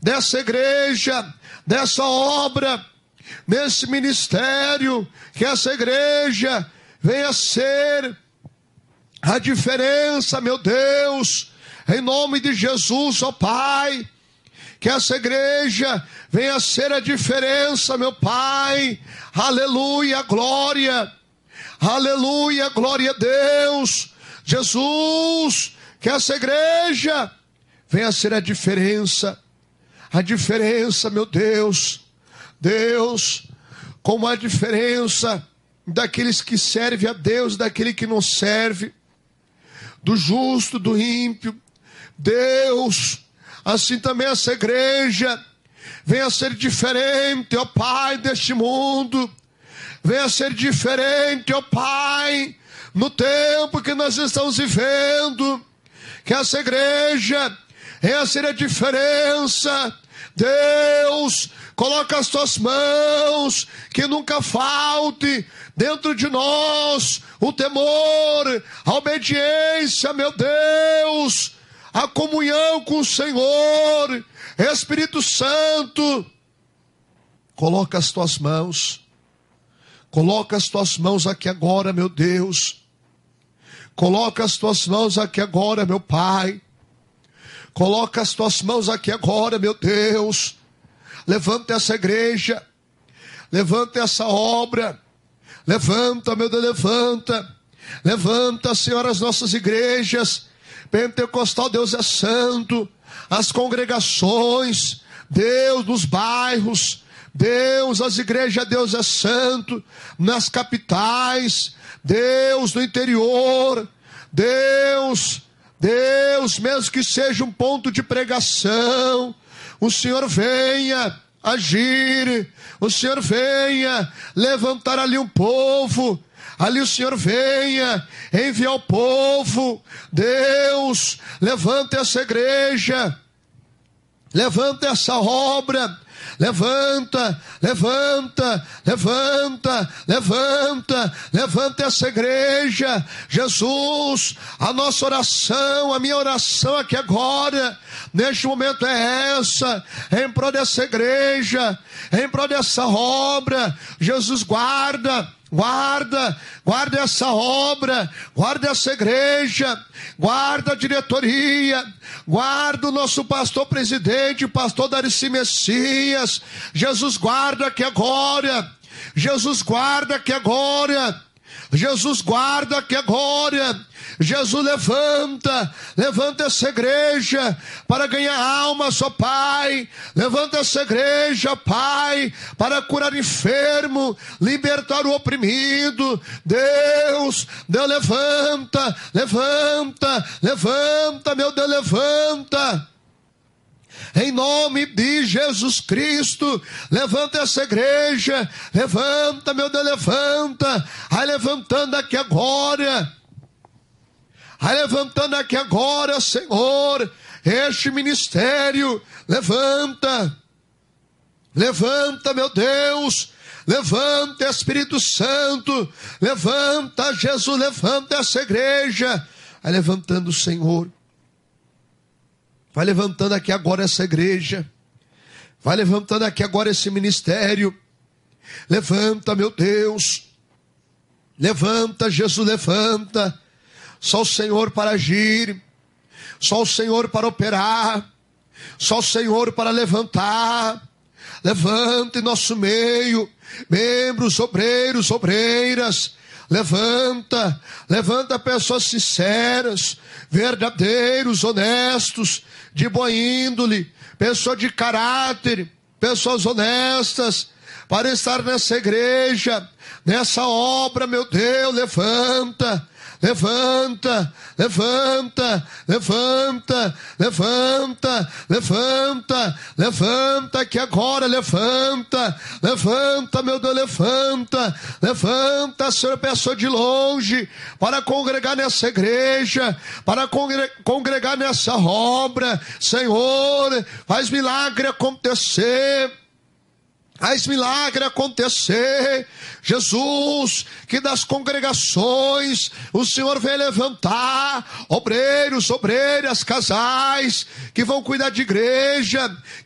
dessa igreja, dessa obra, nesse ministério, que essa igreja venha ser a diferença, meu Deus, em nome de Jesus, ó Pai, que essa igreja venha ser a diferença, meu Pai, aleluia, glória a Deus, Jesus, que essa igreja venha ser a diferença, meu Deus, como a diferença daqueles que servem a Deus, daquele que não serve, do justo, do ímpio, Deus, assim também essa igreja venha ser diferente, ó Pai, deste mundo, venha ser diferente, ó Pai, no tempo que nós estamos vivendo, que essa igreja venha ser a diferença, Deus, coloca as tuas mãos, que nunca falte dentro de nós o temor, a obediência, meu Deus, a comunhão com o Senhor. Espírito Santo, coloca as tuas mãos aqui agora, meu Deus, coloca as tuas mãos aqui agora, meu Pai, coloca as tuas mãos aqui agora, meu Deus, levanta essa igreja, levanta essa obra, levanta, meu Deus, levanta, Senhor, as nossas igrejas, Pentecostal, Deus é santo, as congregações, Deus, nos bairros, Deus, as igrejas, Deus é santo, nas capitais, Deus, no interior, Deus, mesmo que seja um ponto de pregação, o Senhor venha agir, o Senhor venha levantar ali um povo, ali o Senhor venha enviar o povo, Deus, levanta essa igreja, levanta essa obra, levanta essa igreja, Jesus, a nossa oração, a minha oração aqui agora, neste momento é essa, em prol dessa igreja, em prol dessa obra, Jesus, guarda essa obra, guarda essa igreja, guarda a diretoria, guarda o nosso pastor presidente, pastor Darcy Messias, Jesus, guarda aqui agora, Jesus, guarda aqui agora, Jesus, levanta essa igreja para ganhar almas, ó Pai, levanta essa igreja, Pai, para curar enfermo, libertar o oprimido, Deus, levanta, meu Deus, levanta, em nome de Jesus Cristo, levanta essa igreja, levanta, meu Deus, levanta, levantando aqui agora, Senhor, este ministério, levanta, meu Deus, levanta, Espírito Santo, levanta, Jesus, levanta essa igreja, vai levantando, Senhor, vai levantando aqui agora essa igreja, vai levantando aqui agora esse ministério, levanta, meu Deus, levanta, Jesus, levanta, só o Senhor para agir, só o Senhor para operar, só o Senhor para levantar. Levanta em nosso meio membros, obreiros, obreiras, levanta pessoas sinceras, verdadeiros, honestos, de boa índole, pessoas de caráter, pessoas honestas, para estar nessa igreja, nessa obra, meu Deus, levanta aqui agora, levanta, meu Deus, levanta, Senhor, pessoa de longe, para congregar nessa igreja, para congregar nessa obra, Senhor, faz milagre acontecer, Jesus, que das congregações o Senhor vem levantar obreiros, obreiras, casais, que vão cuidar de igreja,